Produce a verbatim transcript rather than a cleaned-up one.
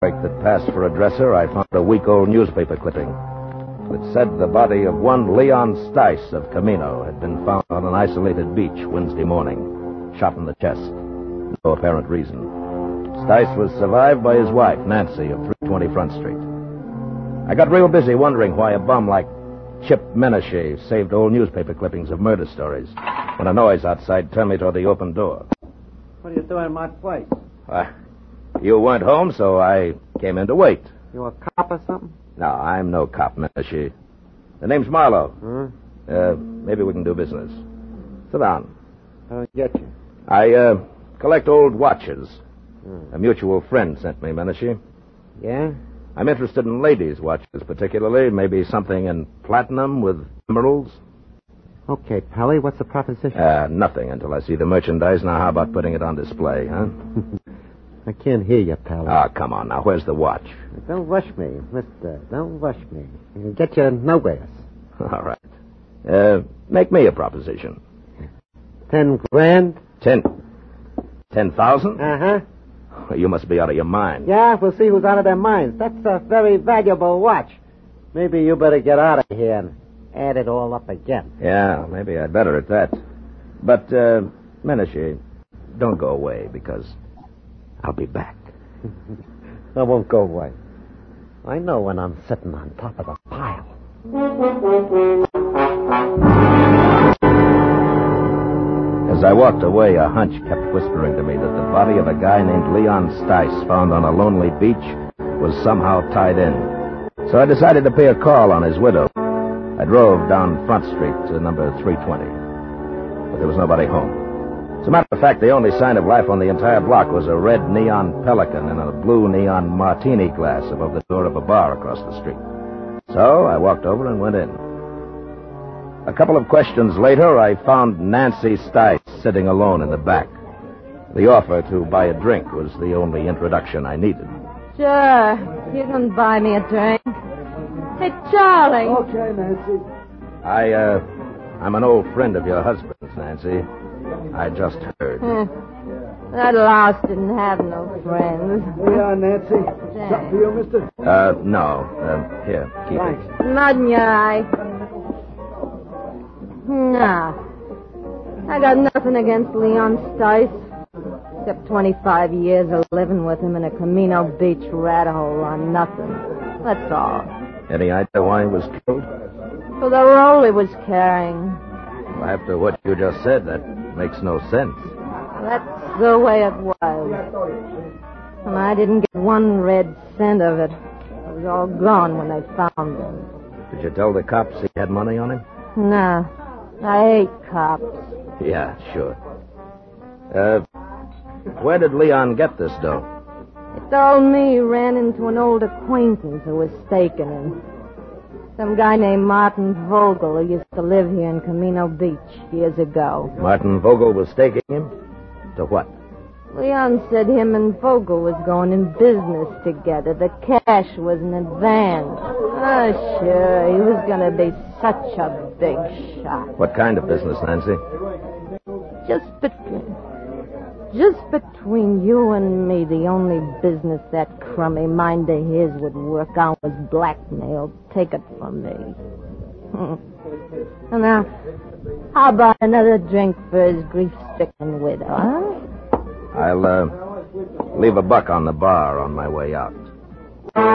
break that passed for a dresser, I found a week-old newspaper clipping. It said the body of one Leon Stice of Camino had been found on an isolated beach Wednesday morning, shot in the chest. No apparent reason. Stice was survived by his wife, Nancy, of three twenty Front Street. I got real busy wondering why a bum like Chip Menashe saved old newspaper clippings of murder stories when a noise outside turned me toward the open door. What are you doing in my place? Uh, you weren't home, so I came in to wait. You a cop or something? No, I'm no cop, Menashe. The name's Marlowe. Hmm? Uh, maybe we can do business. Sit down. I don't get you. I, uh, collect old watches. Hmm. A mutual friend sent me, Menashe. Yeah? I'm interested in ladies' watches, particularly. Maybe something in platinum with emeralds. Okay, Pally, what's the proposition? Uh, nothing until I see the merchandise. Now, how about putting it on display, huh? I can't hear you, Pally. Ah, come on now. Where's the watch? Don't rush me, mister. Don't rush me. It'll get you nowhere. All right. Uh, make me a proposition. Ten grand? Ten. Ten thousand? Uh-huh. You must be out of your mind. Yeah, we'll see who's out of their minds. That's a very valuable watch. Maybe you better get out of here and add it all up again. Yeah, maybe I'd better at that. But, uh, Menashe, don't go away, because I'll be back. I won't go away. I know when I'm sitting on top of the pile. As I walked away, a hunch kept whispering to me that the body of a guy named Leon Stice, found on a lonely beach, was somehow tied in. So I decided to pay a call on his widow. I drove down Front Street to number three twenty. But there was nobody home. As a matter of fact, the only sign of life on the entire block was a red neon pelican in a blue neon martini glass above the door of a bar across the street. So I walked over and went in. A couple of questions later, I found Nancy Stice sitting alone in the back. The offer to buy a drink was the only introduction I needed. Sure. You can buy me a drink. Hey, Charlie. Okay, Nancy. I, uh, I'm an old friend of your husband's, Nancy. I just heard. Hmm. That louse didn't have no friends. Yeah, Nancy. Something for you, mister? Uh, no. Uh, here, keep Thanks. it. Not in your eye. Nah. I got nothing against Leon Stice. Except twenty-five years of living with him in a Camino Beach rat hole on nothing. That's all. Any idea why he was killed? For the role he was carrying. After what you just said, that makes no sense. That's the way it was. And I didn't get one red cent of it. It was all gone when they found him. Did you tell the cops he had money on him? No. I hate cops. Yeah, sure. Uh, where did Leon get this dough? It told me he ran into an old acquaintance who was staking him. Some guy named Martin Vogel who used to live here in Camino Beach years ago. Martin Vogel was staking him? To what? Leon said him and Vogel was going in business together. The cash was in advance. Oh, sure. He was going to be such a big shot. What kind of business, Nancy? Just between... Just between you and me, the only business that crummy mind of his would work on was blackmail. Take it from me. And now, how about another drink for his grief-stricken widow, huh? I'll, uh, leave a buck on the bar on my way out.